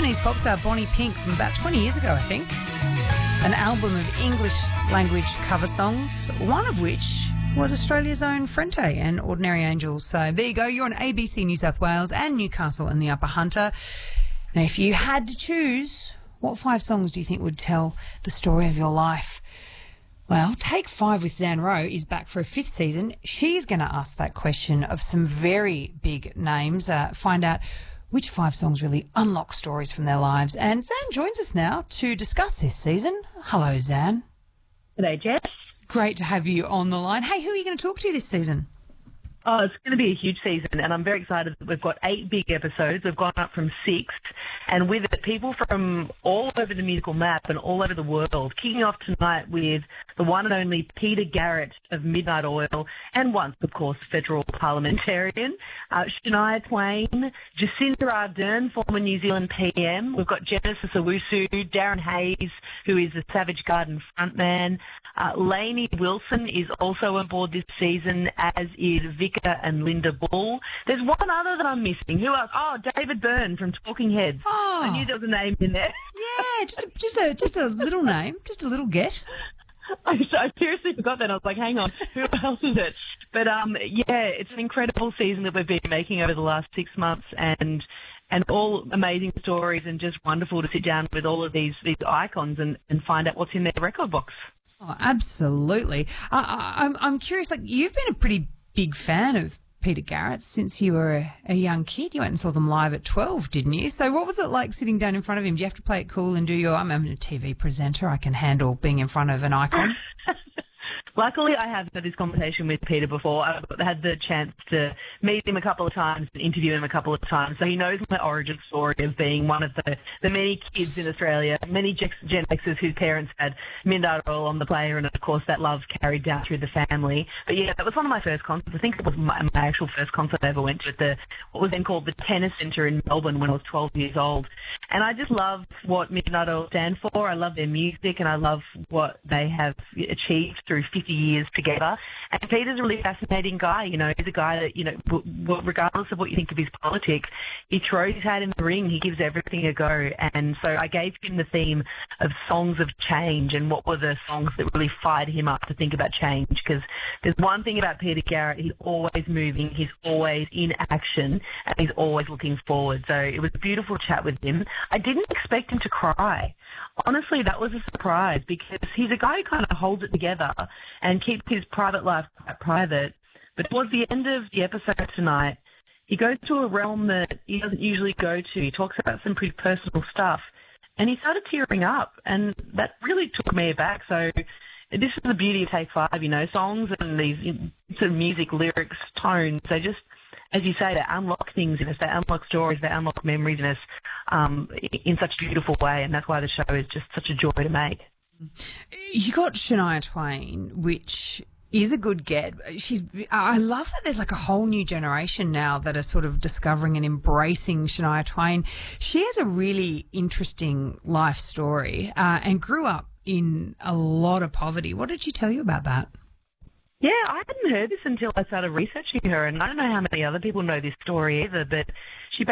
Japanese pop star Bonnie Pink from about 20 years ago, I think. An album of English language cover songs, one of which was Australia's own Frente and Ordinary Angels. So there you go. You're on ABC New South Wales and Newcastle and the Upper Hunter. Now, if you had to choose, what 5 songs do you think would tell the story of your life? Well, Take 5 with Zan Rowe is back for a 5th season. She's going to ask that question of some very big names, find out which 5 songs really unlock stories from their lives. And Zan joins us now to discuss this season. Hello, Zan. G'day, Jess. Great to have you on the line. Hey, who are you going to talk to this season? Oh, it's going to be a huge season, and I'm very excited that we've got 8 big episodes. We've gone up from 6, and with it, people from all over the musical map and all over the world. Kicking off tonight with the one and only Peter Garrett of Midnight Oil, and once, of course, federal parliamentarian, Shania Twain, Jacinda Ardern, former New Zealand PM. We've got Genesis Owusu, Darren Hayes, who is the Savage Garden frontman. Lainey Wilson is also on board this season, as is Vika and Linda Bull. There's one other that I'm missing. Who else? Oh, David Byrne from Talking Heads. Oh. I knew there was a name in there. Yeah, just a little name, just a little get. I seriously forgot that. I was like, hang on, who else is it? But, yeah, it's an incredible season that we've been making over the last 6 months, and all amazing stories, and just wonderful to sit down with all of these icons and find out what's in their record box. Oh, absolutely. I'm curious, like, you've been a pretty big fan of Peter Garrett since you were a young kid. You went and saw them live at 12, didn't you? So what was it like sitting down in front of him? Do you have to play it cool and do I'm a TV presenter. I can handle being in front of an icon. Luckily, I have had this conversation with Peter before. I've had the chance to meet him a couple of times and interview him a couple of times. So he knows my origin story of being one of the many kids in Australia, many Gen Xers whose parents had Midnight Oil on the player, and of course that love carried down through the family. But yeah, that was one of my first concerts. I think it was my actual first concert I ever went to at what was then called the Tennis Centre in Melbourne when I was 12 years old. And I just love what Midnight Oil stand for. I love their music, and I love what they have achieved through 50 years together. And Peter's a really fascinating guy. You know, he's a guy that, you know, regardless of what you think of his politics, he throws his hat in the ring. He gives everything a go. And so I gave him the theme of songs of change, and what were the songs that really fired him up to think about change. Because there's one thing about Peter Garrett, he's always moving, he's always in action, and he's always looking forward. So it was a beautiful chat with him. I didn't expect him to cry. Honestly, that was a surprise, because he's a guy who kind of holds it together and keeps his private life quite private. But towards the end of the episode tonight, he goes to a realm that he doesn't usually go to. He talks about some pretty personal stuff, and he started tearing up, and that really took me aback. So this is the beauty of Take 5, you know, songs and these sort of music, lyrics, tones. They just, as you say, they unlock things in us. They unlock stories. They unlock memories in us in such a beautiful way, and that's why the show is just such a joy to make. You got Shania Twain, which is a good get. I love that there's like a whole new generation now that are sort of discovering and embracing Shania Twain. She has a really interesting life story and grew up in a lot of poverty. What did she tell you about that? Yeah, I hadn't heard this until I started researching her, and I don't know how many other people know this story either, but she